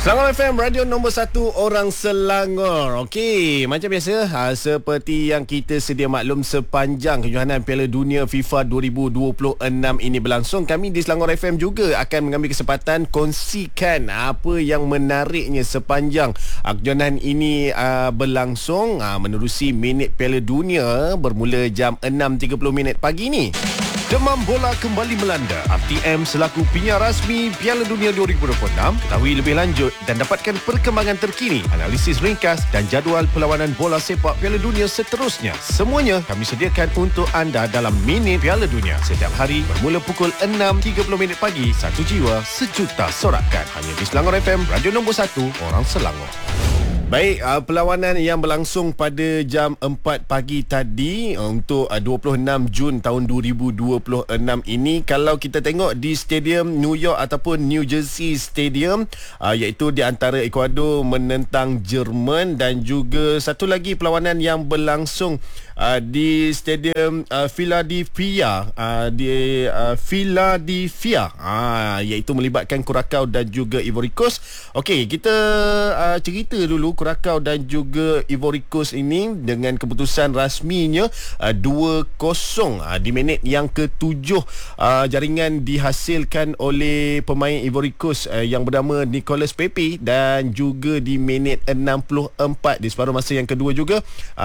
Selangor FM, radio nombor 1 orang Selangor. Okey, macam biasa, seperti yang kita sedia maklum, sepanjang kejohanan Piala Dunia FIFA 2026 ini berlangsung, kami di Selangor FM juga akan mengambil kesempatan kongsikan apa yang menariknya sepanjang kejohanan ini berlangsung menerusi minit Piala Dunia bermula jam 6.30 pagi ni. Demam bola kembali melanda. RTM selaku penyiar rasmi Piala Dunia 2026 ketahui lebih lanjut dan dapatkan perkembangan terkini, analisis ringkas dan jadual perlawanan bola sepak Piala Dunia seterusnya. Semuanya kami sediakan untuk anda dalam Minit Piala Dunia setiap hari bermula pukul 6.30 pagi. Satu jiwa, sejuta sorakan. Hanya di Selangor FM, radio nombor 1 orang Selangor. Baik, perlawanan yang berlangsung pada jam 4 pagi tadi untuk 26 Jun tahun 2026 ini, kalau kita tengok di Stadium New York ataupun New Jersey Stadium, iaitu di antara Ecuador menentang Jerman, dan juga satu lagi perlawanan yang berlangsung di Stadium Philadelphia, di Philadelphia, iaitu melibatkan Curacao dan juga Ivory Coast. Okey, kita cerita dulu Curacao dan juga Ivory Coast ini dengan keputusan rasminya 2-0 di minit yang ke-7. Jaringan dihasilkan oleh pemain Ivory Coast yang bernama Nicolas Pepe, dan juga di minit 64 di separuh masa yang kedua juga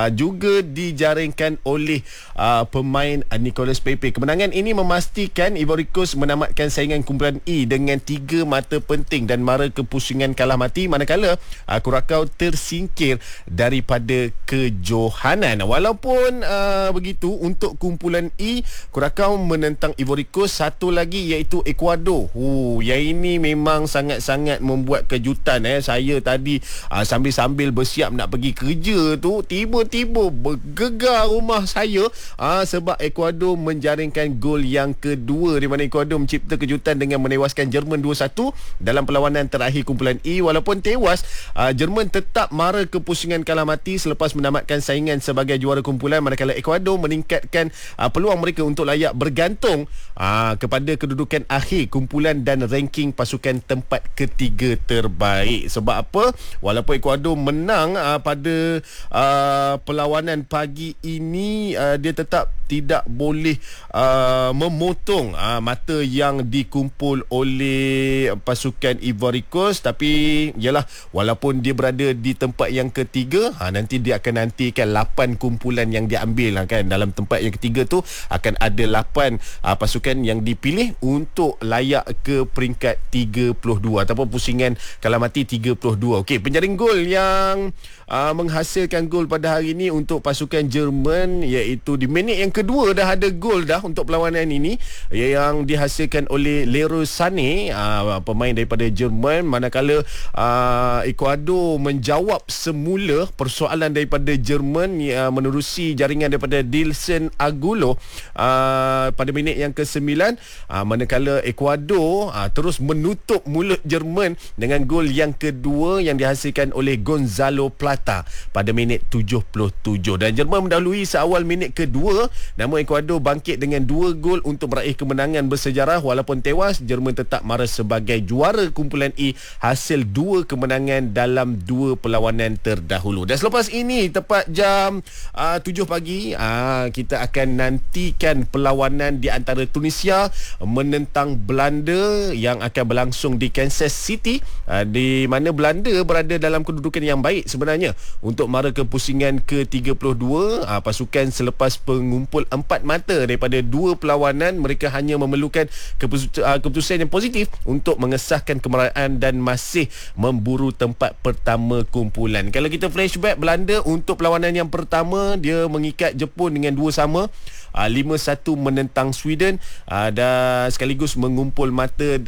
dijaringkan oleh pemain Nicolas Pepe. Kemenangan ini memastikan Ivory Coast menamatkan saingan kumpulan E dengan 3 mata penting dan mara kepusingan kalah mati, manakala Curacao tersingkir daripada kejohanan. Walaupun begitu, untuk kumpulan E, Curacao menentang Ivory Coast, satu lagi iaitu Ecuador. Yang ini memang sangat-sangat membuat kejutan. Saya tadi sambil-sambil bersiap nak pergi kerja tu, tiba-tiba bergegar rumah saya sebab Ecuador menjaringkan gol yang kedua, di mana Ecuador mencipta kejutan dengan menewaskan Jerman 2-1 dalam perlawanan terakhir kumpulan E. Walaupun tewas, Jerman tetap mara kepusingan kalah mati selepas menamatkan saingan sebagai juara kumpulan, manakala Ecuador meningkatkan peluang mereka untuk layak bergantung kepada kedudukan akhir kumpulan dan ranking pasukan tempat ketiga terbaik. Sebab apa? Walaupun Ecuador menang pada perlawanan pagi ini, dia tetap tidak boleh memotong mata yang dikumpul oleh pasukan Ivory Coast. Tapi yalah, walaupun dia berada di tempat yang ketiga, nanti dia akan nantikan 8 kumpulan yang diambil kan. Dalam tempat yang ketiga tu akan ada 8 pasukan yang dipilih untuk layak ke peringkat 32 ataupun pusingan kalah mati 32. Okey, penjaring gol yang menghasilkan gol pada hari ini untuk pasukan Jerman, iaitu di minit yang kedua dah ada gol dah untuk perlawanan ini, yang dihasilkan oleh Leroy Sané, pemain daripada Jerman, manakala Ecuador menjawab semula persoalan daripada Jerman menerusi jaringan daripada Dilson Agulo pada minit yang ke-9, manakala Ecuador terus menutup mulut Jerman dengan gol yang kedua yang dihasilkan oleh Gonzalo Plata pada minit 77, dan Jerman mendahului seawal minit kedua. Namun Ecuador bangkit dengan 2 gol untuk meraih kemenangan bersejarah. Walaupun tewas, Jerman tetap mara sebagai juara kumpulan E hasil 2 kemenangan dalam 2 perlawanan terdahulu. Dan selepas ini, tepat jam 7 pagi, kita akan nantikan perlawanan di antara Tunisia menentang Belanda yang akan berlangsung di Kansas City, di mana Belanda berada dalam kedudukan yang baik sebenarnya untuk mara ke pusingan ke-32. Pasukan selepas pengumpul 4 mata daripada 2 perlawanan, mereka hanya memerlukan keputusan yang positif untuk mengesahkan kemerayaan dan masih memburu tempat pertama kumpulan. Kalau kita flashback, Belanda untuk perlawanan yang pertama, dia mengikat Jepun dengan 2-2, 5-1 menentang Sweden, dan sekaligus mengumpul mata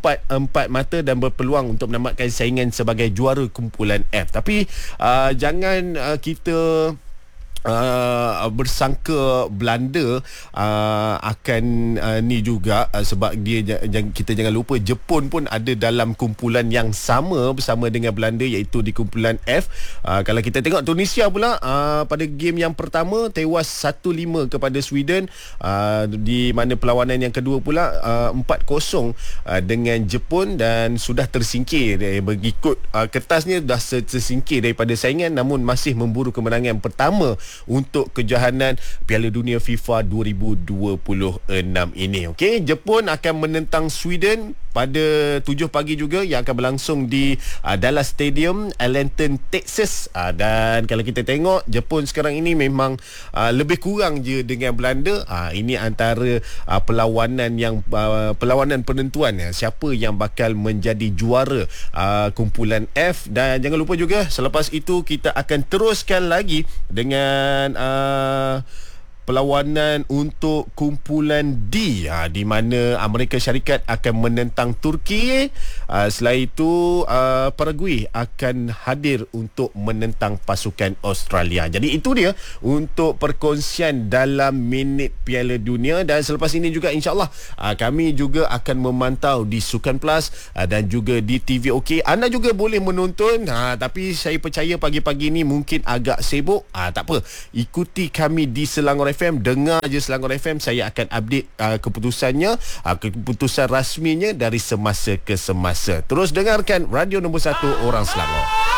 4 mata dan berpeluang untuk menamatkan saingan sebagai juara kumpulan F. Tapi jangan kita bersangka Belanda akan ni juga, sebab kita jangan lupa Jepun pun ada dalam kumpulan yang sama bersama dengan Belanda, iaitu di kumpulan F. Kalau kita tengok Tunisia pula, pada game yang pertama tewas 1-5 kepada Sweden, di mana perlawanan yang kedua pula 4-0 dengan Jepun, dan sudah tersingkir mengikut kertasnya, dah tersingkir daripada saingan, namun masih memburu kemenangan pertama untuk kejohanan Piala Dunia FIFA 2026 ini. Okey, Jepun akan menentang Sweden pada 7 pagi juga, yang akan berlangsung di Dallas Stadium, Arlington, Texas. Dan kalau kita tengok Jepun sekarang ini memang lebih kurang je dengan Belanda. Ini antara perlawanan penentuan siapa yang bakal menjadi juara kumpulan F. Dan jangan lupa juga, selepas itu kita akan teruskan lagi dengan perlawanan untuk kumpulan D, di mana Amerika Syarikat akan menentang Turki. Selain itu Paraguay akan hadir untuk menentang pasukan Australia. Jadi itu dia untuk perkongsian dalam minit Piala Dunia. Dan selepas ini juga insyaAllah kami juga akan memantau di Sukan Plus dan juga di TV OK. Anda juga boleh menonton, tapi saya percaya pagi-pagi ni mungkin agak sibuk. Tak apa, ikuti kami di Selangor FM, dengar je Selangor FM. Saya akan update keputusannya, keputusan rasminya dari semasa ke semasa. Terus dengarkan radio nombor 1 orang Selangor.